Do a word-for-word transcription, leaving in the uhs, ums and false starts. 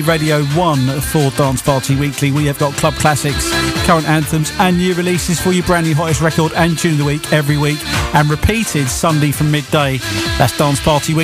Radio one for Dance Party Weekly. We have got club classics, current anthems and new releases for you. Brand new hottest record and tune of the week every week, and repeated Sunday from midday. That's Dance Party Weekly.